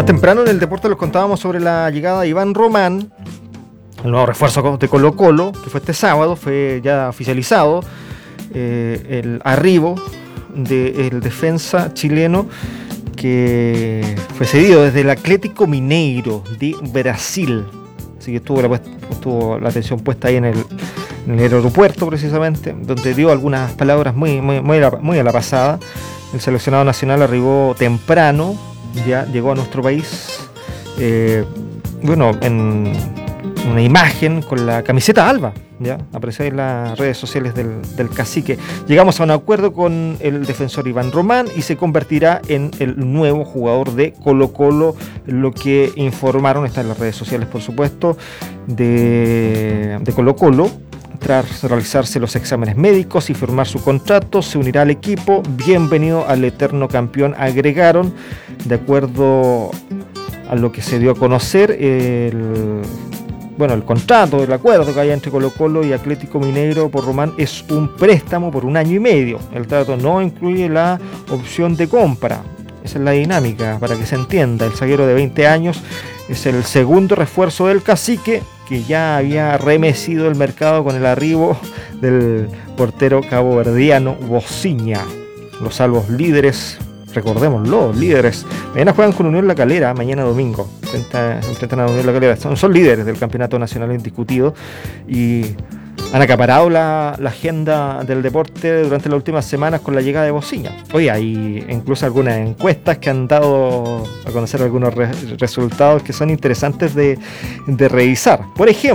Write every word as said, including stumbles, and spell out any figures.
Más temprano en el deporte les contábamos sobre la llegada de Iván Román, el nuevo refuerzo de Colo Colo, que fue este sábado, fue ya oficializado eh, el arribo del defensa chileno que fue cedido desde el Atlético Mineiro de Brasil. Así que estuvo la, estuvo la atención puesta ahí en el, en el aeropuerto precisamente, donde dio algunas palabras muy, muy, muy, a la, muy a la pasada. El seleccionado nacional arribó temprano, ya llegó a nuestro país, eh, bueno, en una imagen con la camiseta alba, ya aparece en las redes sociales del, del cacique. Llegamos a un acuerdo con el defensor Iván Román y se convertirá en el nuevo jugador de Colo Colo, lo que informaron, está en las redes sociales por supuesto, de, de Colo Colo. Tras realizarse los exámenes médicos y firmar su contrato, se unirá al equipo. Bienvenido al eterno campeón, agregaron. De acuerdo a lo que se dio a conocer, el, bueno, el contrato, el acuerdo que hay entre Colo Colo y Atlético Mineiro por Román es un préstamo por un año y medio. El trato no incluye la opción de compra. Esa es la dinámica, para que se entienda. El zaguero de veinte años es el segundo refuerzo del cacique, que ya había remecido el mercado con el arribo del portero caboverdiano Bociña. Los salvos líderes, recordémoslo, líderes. Mañana juegan con Unión La Calera, mañana domingo. Enfrentan a Unión La Calera. Son, son líderes del campeonato nacional indiscutido y han acaparado la, la agenda del deporte durante las últimas semanas con la llegada de Bociña. Oye, hay incluso algunas encuestas que han dado a conocer algunos re- resultados que son interesantes de, de revisar. Por ejemplo,